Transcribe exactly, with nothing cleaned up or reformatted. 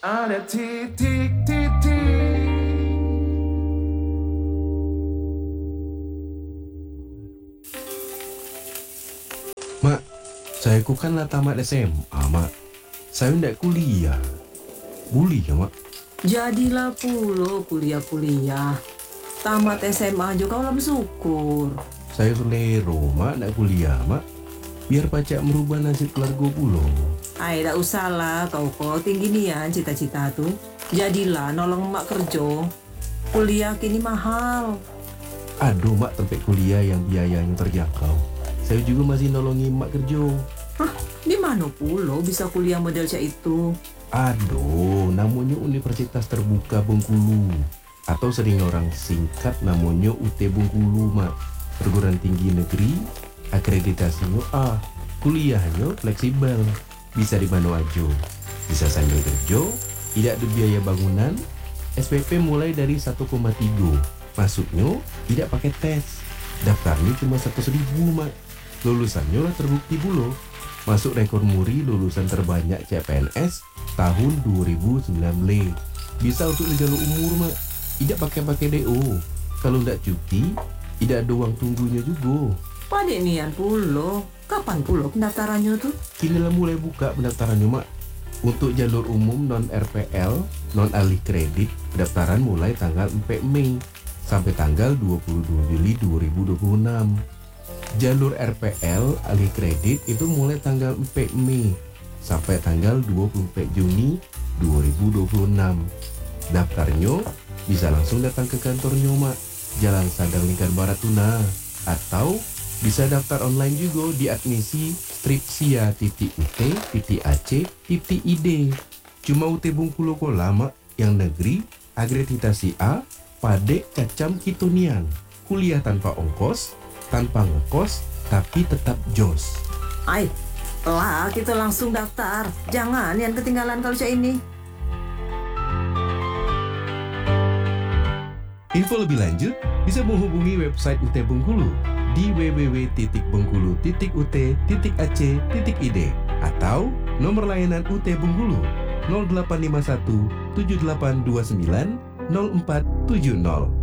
Ada titik-titik. Mak, saya ku kan lah tamat S M A, Mak. Saya ndak kuliah. Boleh ya, Mak? Jadilah pulo kuliah-kuliah. Tamat S M A juga kau bersyukur. Saya selero, Mak, ndak kuliah, Mak. Biar pacak merubah nasib keluarga pulo. Ay, tak usah lah kau kok tinggi nian cita-cita tuh. Jadilah nolong emak kerja. Kuliah kini mahal. Aduh, Mak, tempat kuliah yang biayanya terjangkau. Saya juga masih nolongi Mak kerja. Hah, di mana pulo bisa kuliah model cak itu? Aduh, namanya Universitas Terbuka Bengkulu. Atau sering orang singkat namanya U T Bengkulu, Mak. Perguruan tinggi negeri, akreditasinya A. Kuliahnya fleksibel, bisa di mana aja. Bisa sambil kerja, tidak ada biaya bangunan. S P P mulai dari satu koma tiga. Masuknya tidak pakai tes. Daftarnya cuma seratus ribu, Mak. Lulusannya lah terbukti pula. Masuk rekor muri lulusan terbanyak C P N S tahun dua ribu sembilan belas. Bisa untuk jalur umur, Mak. Tidak pakai-pakai D O. Kalau tidak cuti, tidak ada uang tunggunya juga. Padek nian pulo. Kapan pulo pendaftarannya tuh? Kini lah mulai buka pendaftarannya, Mak. Untuk jalur umum non R P L, non alih kredit, pendaftaran mulai tanggal empat Mei sampai tanggal dua puluh dua Juli dua ribu dua puluh enam. Jalur R P L alih kredit itu mulai tanggal empat Mei sampai tanggal dua puluh empat Juni dua ribu dua puluh enam. Daftarnya bisa langsung datang ke kantornya, Mak. Jalan Sadang Lingkar Barat Tuna. Atau bisa daftar online juga di admisi stripsia titik ut titik ac titik id. Cuma U T Bengkulu kok lama yang negeri akreditasi A, padek cacam kitunian. Kuliah tanpa ongkos, tanpa ngekos, tapi tetap jos. Ay, lah kita langsung daftar. Jangan yang ketinggalan kalau cak ini. Info lebih lanjut bisa menghubungi website U T Bengkulu di w w w titik bengkulu titik u t titik a c titik i d atau nomor layanan U T Bengkulu nol delapan lima satu tujuh delapan dua sembilan nol empat tujuh nol.